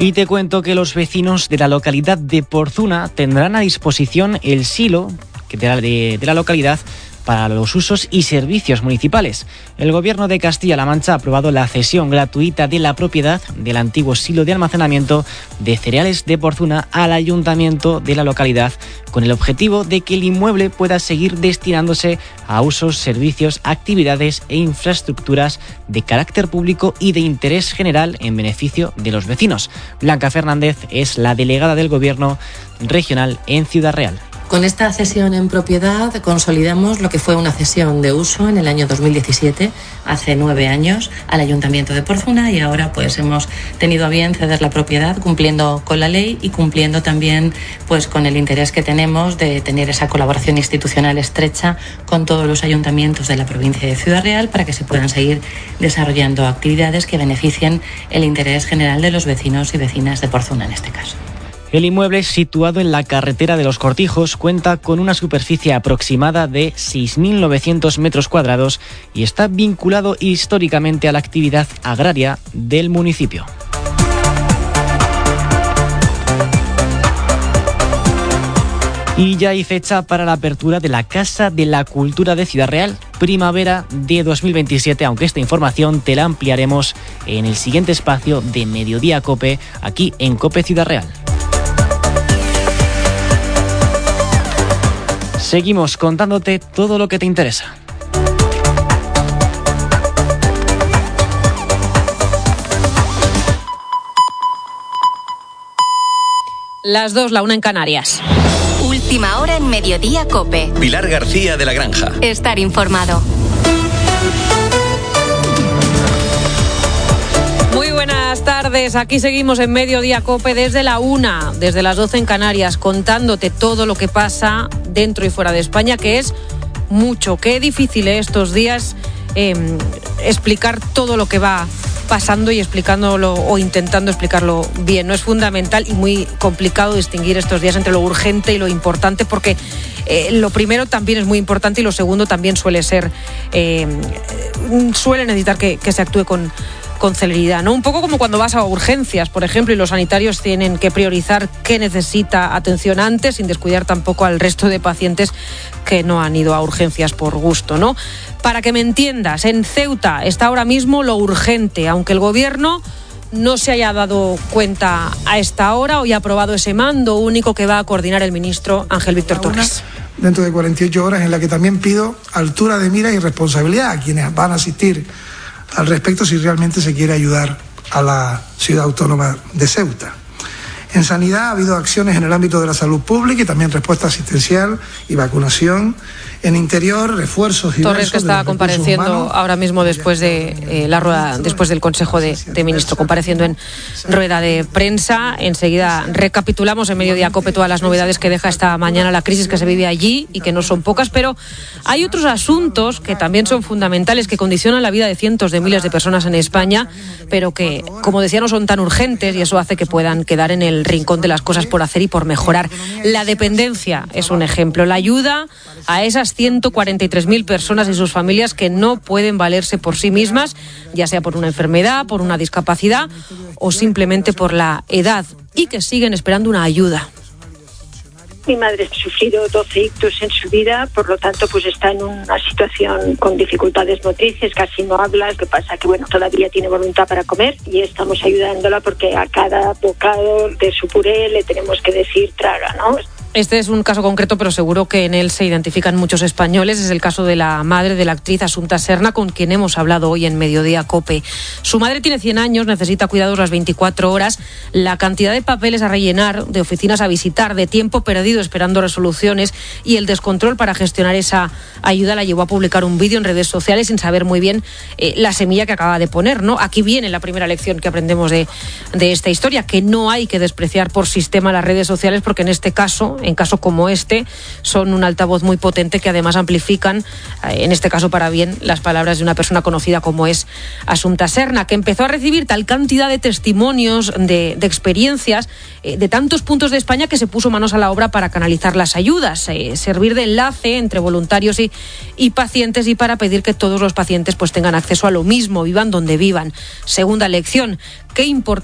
Y te cuento que los vecinos de la localidad de Porzuna tendrán a disposición el silo de la localidad para los usos y servicios municipales. El Gobierno de Castilla-La Mancha ha aprobado la cesión gratuita de la propiedad del antiguo silo de almacenamiento de cereales de Porzuna al ayuntamiento de la localidad, con el objetivo de que el inmueble pueda seguir destinándose a usos, servicios, actividades e infraestructuras de carácter público y de interés general en beneficio de los vecinos. Blanca Fernández es la delegada del Gobierno regional en Ciudad Real. Con esta cesión en propiedad consolidamos lo que fue una cesión de uso en el año 2017, hace 9 años, al Ayuntamiento de Porzuna, y ahora pues hemos tenido a bien ceder la propiedad cumpliendo con la ley y cumpliendo también pues con el interés que tenemos de tener esa colaboración institucional estrecha con todos los ayuntamientos de la provincia de Ciudad Real para que se puedan seguir desarrollando actividades que beneficien el interés general de los vecinos y vecinas de Porzuna en este caso. El inmueble, situado en la carretera de los Cortijos, cuenta con una superficie aproximada de 6.900 metros cuadrados y está vinculado históricamente a la actividad agraria del municipio. Y ya hay fecha para la apertura de la Casa de la Cultura de Ciudad Real, primavera de 2027, aunque esta información te la ampliaremos en el siguiente espacio de Mediodía COPE, aquí en COPE Ciudad Real. Seguimos contándote todo lo que te interesa. Las 2, la 1 en Canarias. Última hora en Mediodía COPE. Pilar García de la Granja. Estar informado. Muy buenas tardes, aquí seguimos en Mediodía COPE desde la 1, desde las 12 en Canarias, contándote todo lo que pasa dentro y fuera de España, que es mucho. Qué difícil estos días explicar todo lo que va pasando y explicándolo o intentando explicarlo bien. No es fundamental y muy complicado distinguir estos días entre lo urgente y lo importante, porque lo primero también es muy importante y lo segundo también suele necesitar que se actúe con celeridad, ¿no? Un poco como cuando vas a urgencias, por ejemplo, y los sanitarios tienen que priorizar qué necesita atención antes, sin descuidar tampoco al resto de pacientes que no han ido a urgencias por gusto, ¿no? Para que me entiendas, en Ceuta está ahora mismo lo urgente, aunque el Gobierno no se haya dado cuenta a esta hora. Hoy ha aprobado ese mando único que va a coordinar el ministro Ángel Víctor Torres. Dentro de 48 horas, en la que también pido altura de mira y responsabilidad a quienes van a asistir al respecto si realmente se quiere ayudar a la ciudad autónoma de Ceuta. En sanidad ha habido acciones en el ámbito de la salud pública y también respuesta asistencial y vacunación. En interior, refuerzos diversos. Torres, que está compareciendo ahora mismo después de la rueda, después del Consejo de Ministros, compareciendo en rueda de prensa. Enseguida recapitulamos en Mediodía COPE todas las novedades que deja esta mañana la crisis que se vive allí y que no son pocas, pero hay otros asuntos que también son fundamentales, que condicionan la vida de cientos de miles de personas en España, pero que, como decía, no son tan urgentes y eso hace que puedan quedar en el rincón de las cosas por hacer y por mejorar. La dependencia es un ejemplo. La ayuda a esas 143.000 personas y sus familias que no pueden valerse por sí mismas, ya sea por una enfermedad, por una discapacidad o simplemente por la edad, y que siguen esperando una ayuda. Mi madre ha sufrido 12 ictus en su vida, por lo tanto pues está en una situación con dificultades motrices, casi no habla. Lo que pasa que todavía tiene voluntad para comer y estamos ayudándola porque a cada bocado de su puré le tenemos que decir traga, ¿no? Este es un caso concreto, pero seguro que en él se identifican muchos españoles. Es el caso de la madre de la actriz Assumpta Serna, con quien hemos hablado hoy en Mediodía COPE. Su madre tiene 100 años, necesita cuidados las 24 horas. La cantidad de papeles a rellenar, de oficinas a visitar, de tiempo perdido esperando resoluciones y el descontrol para gestionar esa ayuda la llevó a publicar un vídeo en redes sociales sin saber muy bien la semilla que acaba de poner, ¿no? Aquí viene la primera lección que aprendemos de esta historia, que no hay que despreciar por sistema las redes sociales, porque en este caso, en casos como este, son un altavoz muy potente que además amplifican, en este caso para bien, las palabras de una persona conocida como es Assumpta Serna, que empezó a recibir tal cantidad de testimonios, de experiencias, de tantos puntos de España, que se puso manos a la obra para canalizar las ayudas, servir de enlace entre voluntarios y pacientes, y para pedir que todos los pacientes pues tengan acceso a lo mismo, vivan donde vivan. Segunda lección, qué importante